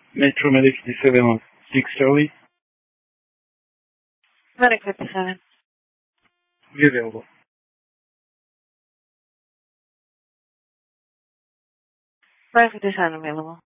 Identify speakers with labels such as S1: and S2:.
S1: Metro Medic 57 on 6 Charlie.
S2: Medic 57.
S1: Be available.
S2: Medic 57 available.